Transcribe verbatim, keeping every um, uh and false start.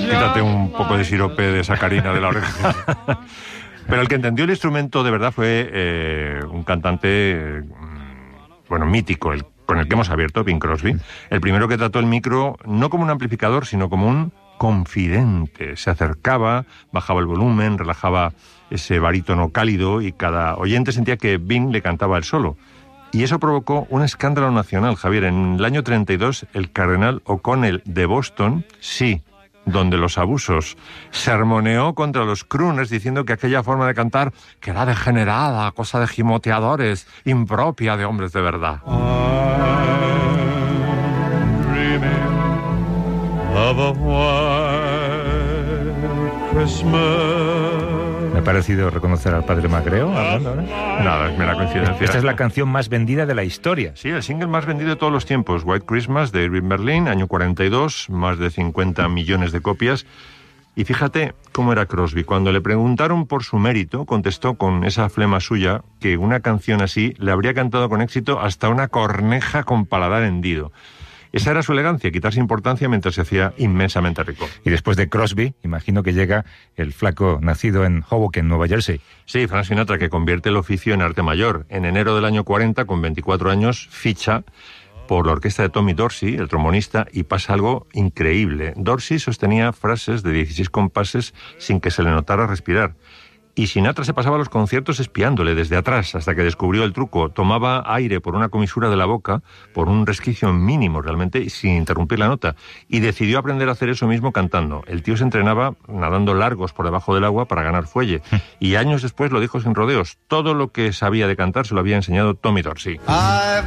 Quítate un poco de sirope de sacarina de la oreja. Pero el que entendió el instrumento de verdad fue eh, un cantante, eh, bueno, mítico, el, con el que hemos abierto, Bing Crosby. El primero que trató el micro no como un amplificador, sino como un confidente. Se acercaba, bajaba el volumen, relajaba ese barítono cálido y cada oyente sentía que Bing le cantaba el solo. Y eso provocó un escándalo nacional, Javier. En el año treinta y dos, el cardenal O'Connell de Boston, sí, donde los abusos, sermoneó contra los crooners diciendo que aquella forma de cantar que era degenerada, cosa de gimoteadores, impropia de hombres de verdad. I'm dreaming of a white Christmas. Me ha parecido reconocer al padre Magreo hablando ahora. Nada, es mera coincidencia. Esta es la canción más vendida de la historia. Sí, el single más vendido de todos los tiempos, White Christmas, de Irving Berlin, año cuarenta y dos, más de cincuenta millones de copias. Y fíjate cómo era Crosby. Cuando le preguntaron por su mérito, contestó con esa flema suya que una canción así le habría cantado con éxito hasta una corneja con paladar hendido. Esa era su elegancia, quitarse importancia mientras se hacía inmensamente rico. Y después de Crosby, imagino que llega el flaco nacido en Hoboken, Nueva Jersey. Sí, Frank Sinatra, que convierte el oficio en arte mayor. En enero del año cuarenta, con veinticuatro años, ficha por la orquesta de Tommy Dorsey, el trombonista, y pasa algo increíble. Dorsey sostenía frases de dieciséis compases sin que se le notara respirar. Y Sinatra se pasaba los conciertos espiándole desde atrás hasta que descubrió el truco. Tomaba aire por una comisura de la boca, por un resquicio mínimo realmente, y sin interrumpir la nota. Y decidió aprender a hacer eso mismo cantando. El tío se entrenaba nadando largos por debajo del agua para ganar fuelle. Y años después lo dijo sin rodeos. Todo lo que sabía de cantar se lo había enseñado Tommy Dorsey. I've